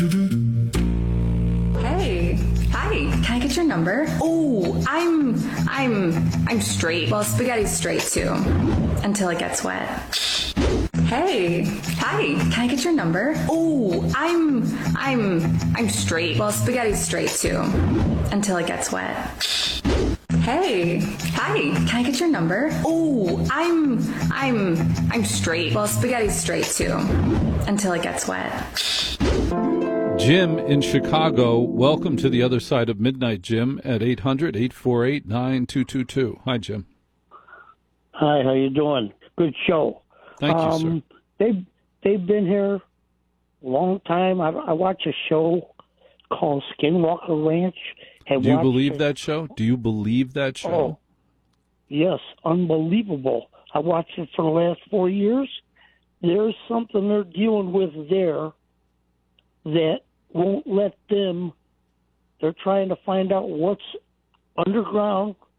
Hey, hi. Can I get your number? Oh, I'm straight. Well, spaghetti's straight too, until it gets wet. Hey, hi. Can I get your number? Oh, I'm straight. Well, spaghetti's straight too, until it gets wet. Hey, hi. Can I get your number? Oh, I'm straight. Well, spaghetti's straight too, until it gets wet. Jim in Chicago, welcome to the other side of midnight, Jim, at 800-848-9222. Hi, Jim. Hi, how you doing? Good show. Thank you, sir. They've been here a long time. I watch a show called Skinwalker Ranch. Do you believe that show? Do you believe that show? Oh, yes, unbelievable. I watched it for the last 4 years. There's something they're dealing with there that won't let them. They're trying to find out what's underground